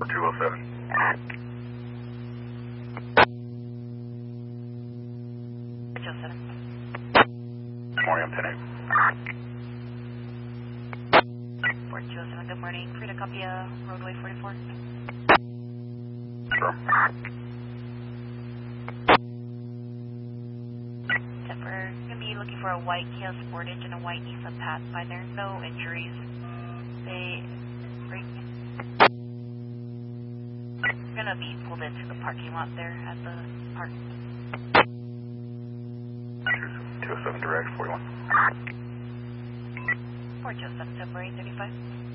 207. Morning, I'm 10-8. 4207, good morning. Free to copy roadway 44. Sure. We're going to be looking for a white Kia Sportage and a white Nissan Pathfinder. No injuries. They going to be pulled into the parking lot there at the park. 207 direct, 41. 4207, February 35.